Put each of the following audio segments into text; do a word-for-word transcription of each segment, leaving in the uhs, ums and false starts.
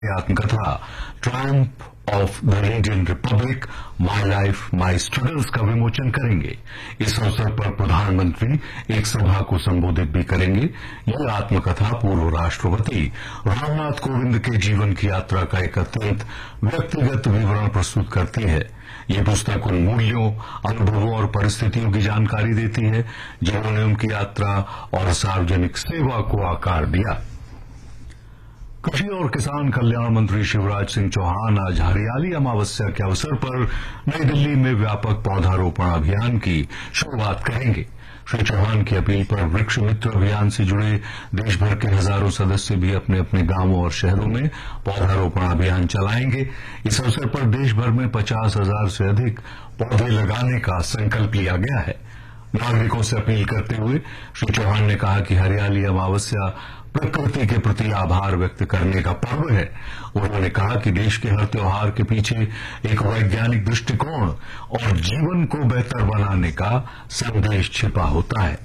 आत्मकथा Triumph of the Indian Republic, my life my struggles का विमोचन करेंगे। इस अवसर पर प्रधानमंत्री एक सभा को संबोधित भी करेंगे। यह आत्मकथा पूर्व राष्ट्रपति रामनाथ कोविंद के जीवन की यात्रा का एक अत्यंत व्यक्तिगत विवरण प्रस्तुत करती है। ये पुस्तक उन मूल्यों, अनुभवों और परिस्थितियों की जानकारी देती है जिन्होंने उनकी यात्रा और सार्वजनिक सेवा को आकार दिया। कृषि और किसान कल्याण मंत्री शिवराज सिंह चौहान आज हरियाली अमावस्या के अवसर पर नई दिल्ली में व्यापक पौधारोपण अभियान की शुरुआत करेंगे। श्री चौहान की अपील पर वृक्ष मित्र अभियान से जुड़े देश भर के हजारों सदस्य भी अपने अपने गांवों और शहरों में पौधारोपण अभियान चलाएंगे। इस अवसर पर देश भर में पचास हजार से अधिक पौधे लगाने का संकल्प लिया गया है। नागरिकों से अपील करते हुए श्री चौहान ने कहा कि हरियाली अमावस्या प्रकृति के प्रति आभार व्यक्त करने का पर्व है। उन्होंने कहा कि देश के हर त्योहार के पीछे एक वैज्ञानिक दृष्टिकोण और जीवन को बेहतर बनाने का संदेश छिपा होता है।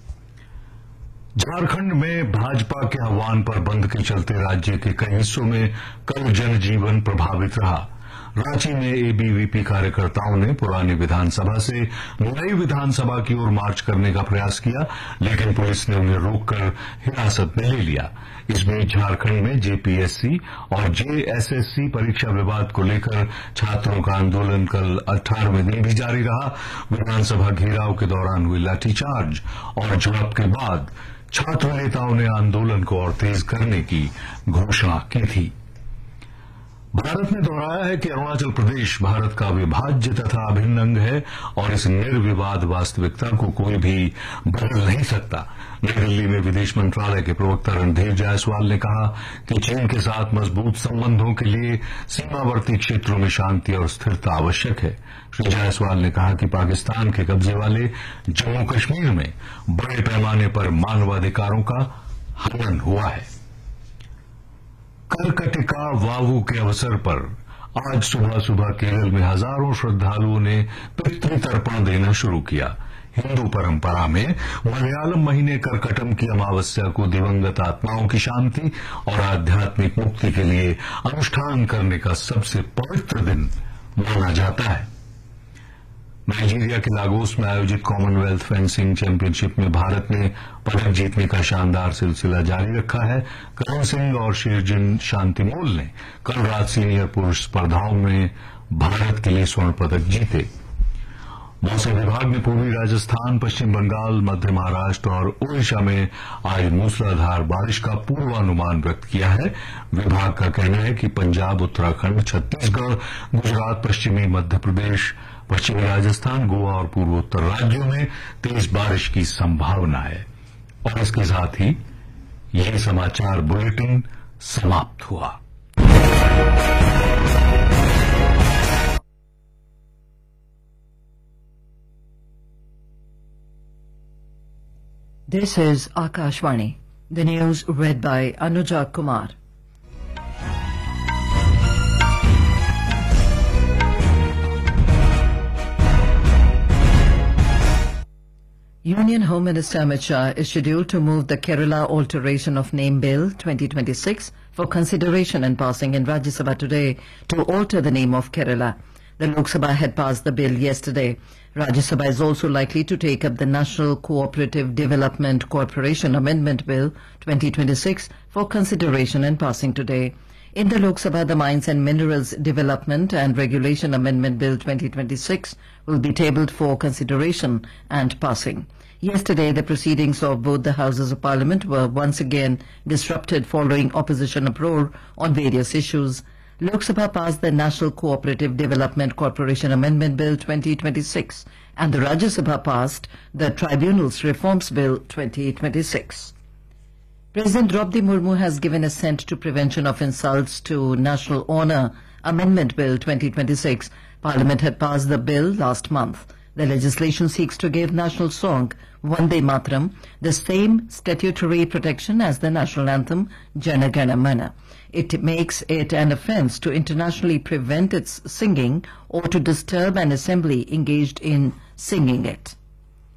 झारखंड में भाजपा के आह्वान पर बंद के चलते राज्य के कई हिस्सों में कल जनजीवन प्रभावित रहा। रांची में एबीवीपी कार्यकर्ताओं ने पुरानी विधानसभा से नई विधानसभा की ओर मार्च करने का प्रयास किया, लेकिन पुलिस ने उन्हें रोककर हिरासत में ले लिया। इस बीच झारखंड में जेपीएससी और जेएसएससी परीक्षा विवाद को लेकर छात्रों का आंदोलन कल अठारहवें दिन भी जारी रहा। विधानसभा घेराव के दौरान हुई लाठीचार्ज और झड़प के बाद छात्र नेताओं ने आंदोलन को और तेज करने की घोषणा की थी। भारत ने दोहराया है कि अरुणाचल प्रदेश भारत का अविभाज्य तथा अभिन्न अंग है और इस निर्विवाद वास्तविकता को कोई भी बदल नहीं सकता। नई दिल्ली में विदेश मंत्रालय के प्रवक्ता रणधीर जायसवाल ने कहा कि चीन के साथ मजबूत संबंधों के लिए सीमावर्ती क्षेत्रों में शांति और स्थिरता आवश्यक है। श्री जायसवाल ने कहा कि पाकिस्तान के कब्जे वाले जम्मू कश्मीर में बड़े पैमाने पर मानवाधिकारों का हनन हुआ है। कर्कटिका वावू के अवसर पर आज सुबह सुबह केरल में हजारों श्रद्धालुओं ने पितृतर्पण देना शुरू किया। हिंदू परंपरा में मलयालम महीने कर्कटम की अमावस्या को दिवंगत आत्माओं की शांति और आध्यात्मिक मुक्ति के लिए अनुष्ठान करने का सबसे पवित्र दिन माना जाता है। नाइजीरिया के लागोस में आयोजित कॉमनवेल्थ फेंसिंग चैंपियनशिप में भारत ने पदक जीतने का शानदार सिलसिला जारी रखा है। करण सिंह और शेरजिन शांतिमोल ने कल रात सीनियर पुरुष स्पर्धाओं में भारत के लिए स्वर्ण पदक जीते। मौसम विभाग ने पूर्वी राजस्थान, पश्चिम बंगाल, मध्य महाराष्ट्र और ओडिशा में आज मूसलाधार बारिश का पूर्वानुमान व्यक्त किया है। विभाग का कहना है कि पंजाब, उत्तराखंड, छत्तीसगढ़, गुजरात, पश्चिमी मध्य प्रदेश, पश्चिमी राजस्थान, गोवा और पूर्वोत्तर राज्यों में तेज बारिश की संभावना है। और इसके साथ ही यह समाचार बुलेटिन समाप्त हुआ। This is Akashvani. The news read by Anuja Kumar. Union Home Minister Amit Shah is scheduled to move the Kerala Alteration of Name Bill twenty twenty-six for consideration and passing in Rajya Sabha today to alter the name of Kerala. The Lok Sabha had passed the bill yesterday. Rajya Sabha is also likely to take up the National Cooperative Development Corporation Amendment Bill twenty twenty-six for consideration and passing today. In the Lok Sabha, the Mines and Minerals Development and Regulation Amendment Bill twenty twenty-six will be tabled for consideration and passing. Yesterday, the proceedings of both the Houses of Parliament were once again disrupted following opposition uproar on various issues. Lok Sabha passed the National Cooperative Development Corporation Amendment Bill twenty twenty-six and the Rajya Sabha passed the Tribunals Reforms Bill twenty twenty-six. President Draupadi Murmu has given assent to Prevention of Insults to National Honour Amendment Bill twenty twenty-six. Parliament had passed the bill last month. The legislation seeks to give national song Vande Mataram the same statutory protection as the national anthem Jana Gana Mana. It makes it an offence to internationally prevent its singing or to disturb an assembly engaged in singing it.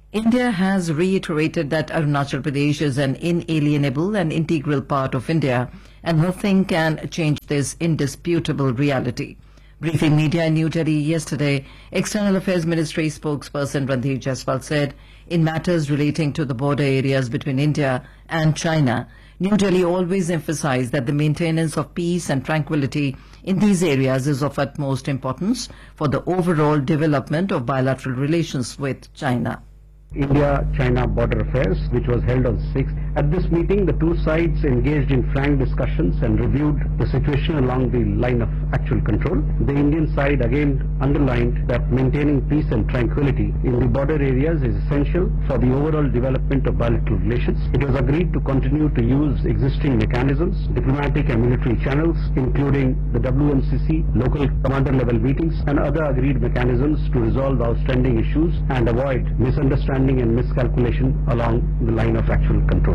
India has reiterated that Arunachal Pradesh is an inalienable and integral part of India, and nothing can change this indisputable reality. Briefing media in New Delhi yesterday, External Affairs Ministry spokesperson Randhir Jaiswal said, in matters relating to the border areas between India and China, New Delhi always emphasized that the maintenance of peace and tranquility in these areas is of utmost importance for the overall development of bilateral relations with China. India-China Border Affairs, which was held on sixth. At this meeting, the two sides engaged in frank discussions and reviewed the situation along the line of actual control. The Indian side again underlined that maintaining peace and tranquility in the border areas is essential for the overall development of bilateral relations. It was agreed to continue to use existing mechanisms, diplomatic and military channels, including the W M C C, local commander-level meetings, and other agreed mechanisms to resolve outstanding issues and avoid misunderstanding and miscalculation along the line of actual control.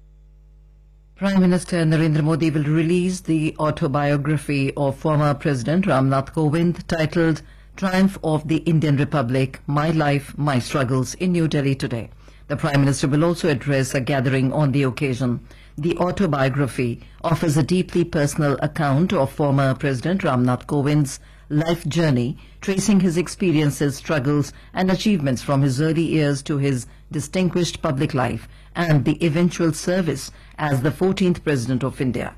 Prime Minister Narendra Modi will release the autobiography of former President Ramnath Kovind titled Triumph of the Indian Republic, My Life, My Struggles in New Delhi today. The Prime Minister will also address a gathering on the occasion. The autobiography offers a deeply personal account of former President Ramnath Kovind's life journey, tracing his experiences, struggles and achievements from his early years to his distinguished public life and the eventual service as the fourteenth President of India.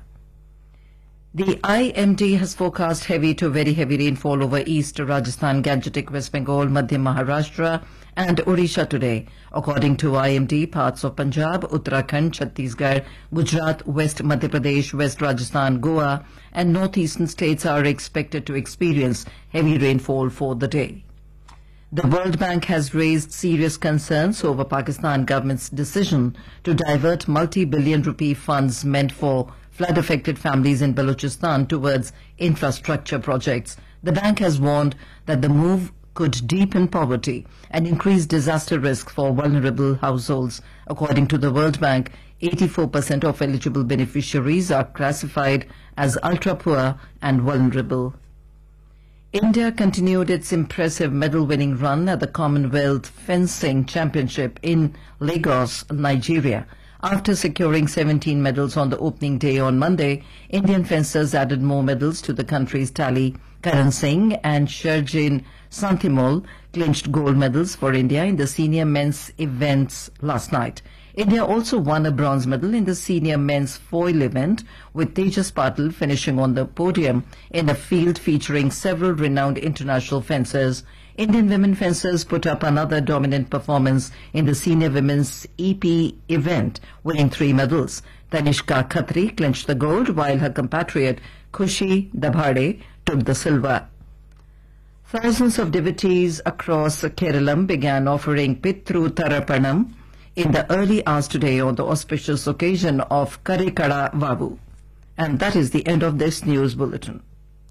The I M D has forecast heavy to very heavy rainfall over East Rajasthan, Gangetic, West Bengal, Madhya Maharashtra and Odisha today. According to I M D, parts of Punjab, Uttarakhand, Chhattisgarh, Gujarat, West Madhya Pradesh, West Rajasthan, Goa and northeastern states are expected to experience heavy rainfall for the day. The World Bank has raised serious concerns over Pakistan government's decision to divert multi-billion rupee funds meant for flood-affected families in Balochistan towards infrastructure projects. The bank has warned that the move could deepen poverty and increase disaster risk for vulnerable households. According to the World Bank, eighty-four percent of eligible beneficiaries are classified as ultra-poor and vulnerable. India continued its impressive medal-winning run at the Commonwealth Fencing Championship in Lagos, Nigeria. After securing seventeen medals on the opening day on Monday, Indian fencers added more medals to the country's tally. Karan Singh and Sharjin Santimol clinched gold medals for India in the senior men's events last night. India also won a bronze medal in the senior men's foil event, with Tejas Patil finishing on the podium in a field featuring several renowned international fencers. Indian women fencers put up another dominant performance in the senior women's E P event, winning three medals. Tanishka Khatri clinched the gold, while her compatriot Khushi Dabhade took the silver. Thousands of devotees across Kerala began offering Pitru Tarapanam in the early hours today on the auspicious occasion of Karikada Vavu. And that is the end of this news bulletin.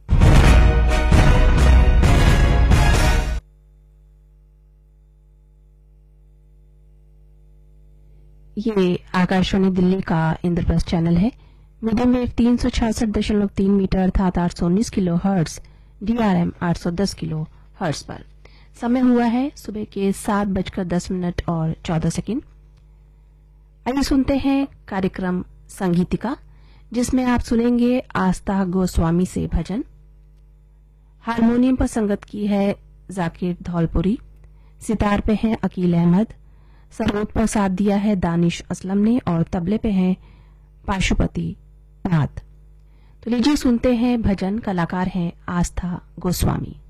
ये आकाशवाणी दिल्ली का Indraprastha channel है। Medium wave तीन सौ छियासठ दशमलव तीन metre अर्थात आठ सौ उन्नीस किलो हर्ट्ज, डीआरएम आठ सौ दस किलो हर्ट्ज पर। समय हुआ है सुबह के सात बजकर दस मिनट और चौदह सेकंड। आइए सुनते हैं कार्यक्रम संगीतिका, जिसमें आप सुनेंगे आस्था गोस्वामी से भजन। हारमोनियम पर संगत की है जाकिर धौलपुरी, सितार पे हैं अकील अहमद, सरोद पर साथ दिया है दानिश असलम ने और तबले पे हैं पाशुपति नाथ। तो लीजिए सुनते हैं भजन, कलाकार हैं आस्था गोस्वामी।